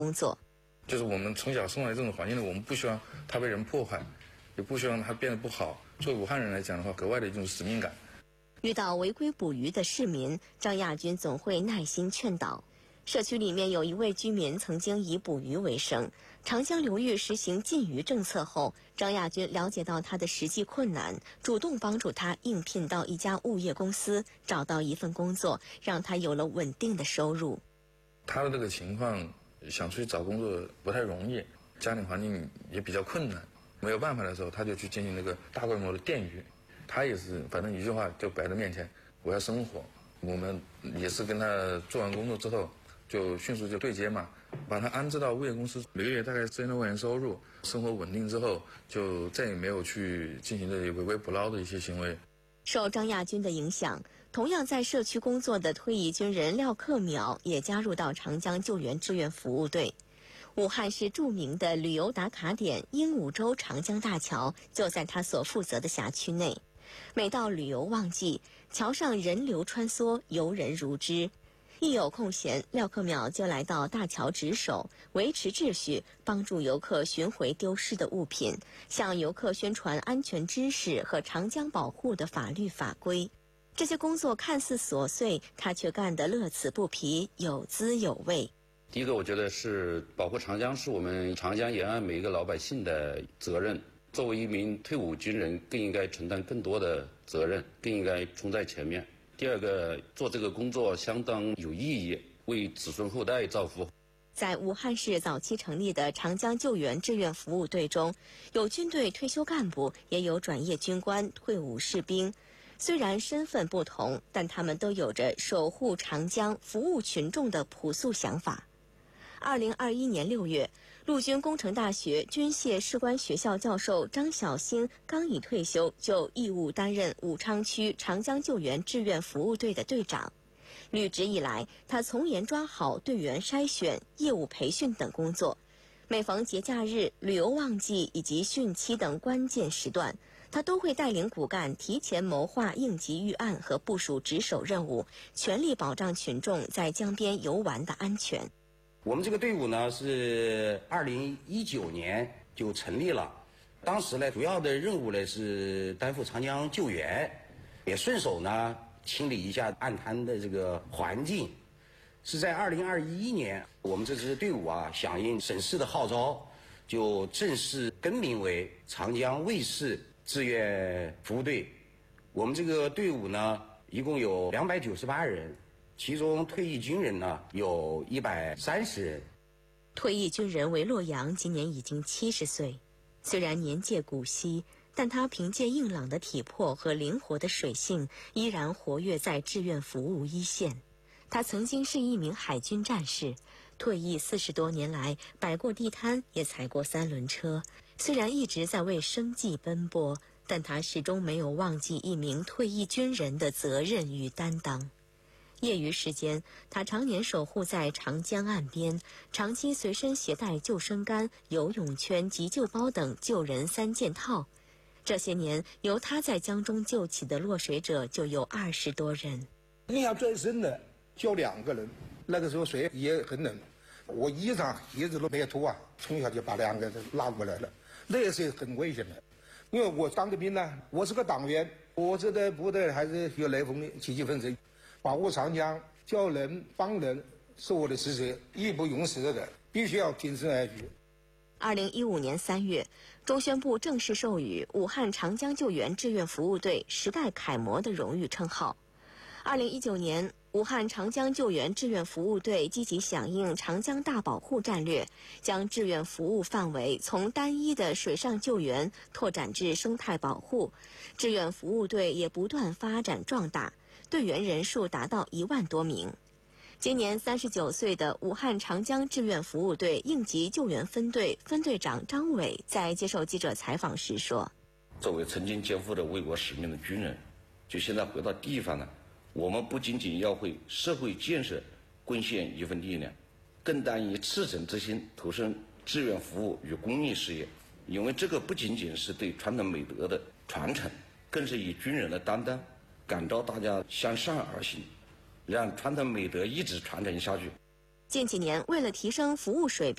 工作。 就是我们从小生活在这种环境里，我们不希望它被人破坏，也不希望它变得不好。作为武汉人来讲的话，格外的一种使命感。 遇到违规捕鱼的市民，张亚军总会耐心劝导。社区里面有一位居民曾经以捕鱼为生，长江流域实行禁渔政策后，张亚军了解到他的实际困难，主动帮助他应聘到一家物业公司，找到一份工作，让他有了稳定的收入。 他的这个情况，想出去找工作不太容易，家庭环境也比较困难，没有办法的时候，他就去进行那个大规模的电鱼。他也是，反正一句话就摆在面前，我要生活。我们也是跟他做完工作之后，就迅速就对接嘛，把他安置到物业公司，每个月大概4000多块钱收入，生活稳定之后，就再也没有去进行这些违规捕捞的一些行为。 受张亚军的影响，同样在社区工作的退役军人廖克淼也加入到长江救援志愿服务队。武汉市著名的旅游打卡点鹦鹉洲长江大桥就在他所负责的辖区内。每到旅游旺季，桥上人流穿梭，游人如织。一有空闲，廖克淼就来到大桥值守，维持秩序，帮助游客寻回丢失的物品，向游客宣传安全知识和长江保护的法律法规。这些工作看似琐碎，他却干得乐此不疲，有滋有味。 第一个，我觉得是保护长江是我们长江沿岸每一个老百姓的责任。作为一名退伍军人，更应该承担更多的责任，更应该冲在前面。第二个，做这个工作相当有意义，为子孙后代造福。 在武汉市早期成立的长江救援志愿服务队中，有军队退休干部，也有转业军官、退伍士兵。虽然身份不同，但他们都有着守护长江、服务群众的朴素想法。2021年6月，陆军工程大学军械士官学校教授张小兴刚一退休，就义务担任武昌区长江救援志愿服务队的队长。履职以来，他从严抓好队员筛选、业务培训等工作。每逢节假日、旅游旺季以及汛期等关键时段，他都会带领骨干提前谋划应急预案和部署值守任务，全力保障群众在江边游玩的安全。 我们这个队伍呢是2019年就成立了，当时呢主要的任务呢是担负长江救援，也顺手呢清理一下岸滩的这个环境。是在2021年，我们这支队伍啊响应省市的号召，就正式更名为长江卫士志愿服务队。我们这个队伍呢一共有298人。其中退役军人呢有130人。 退役军人韦洛阳今年已经70岁，虽然年届古稀，但他凭借硬朗的体魄和灵活的水性，依然活跃在志愿服务一线。他曾经是一名海军战士，退役40多年来，摆过地摊，也踩过3轮车。虽然一直在为生计奔波，但他始终没有忘记一名退役军人的责任与担当。业余时间，他常年守护在长江岸边，长期随身携带救生杆、游泳圈、急救包等救人3件套。这些年，由他在江中救起的落水者就有20多人。 印象最深的就2个人，那个时候水也很冷，我衣裳鞋子都没有脱啊，从小就把2个人拉过来了，那也是很危险的。因为我当个兵呢，我是个党员，我这个部队还是有雷锋的积极分子。保护长江、救人、帮人是我的职责，义不容辞的，必须要挺身而出。 2015年3月，中宣部正式授予武汉长江救援志愿服务队时代楷模的荣誉称号。2019年，武汉长江救援志愿服务队积极响应长江大保护战略，将志愿服务范围从单一的水上救援拓展至生态保护，志愿服务队也不断发展壮大，队员人数达到1万多名。今年39岁的武汉长江志愿服务队应急救援分队分队长张伟在接受记者采访时说：“ 作为曾经肩负着为国使命的军人，就现在回到地方呢，我们不仅仅要为社会建设贡献一份力量，更当以赤诚之心投身志愿服务与公益事业。因为这个不仅仅是对传统美德的传承，更是以军人的担当，感召大家向善而行，让传统美德一直传承下去。” 近几年，为了提升服务水平，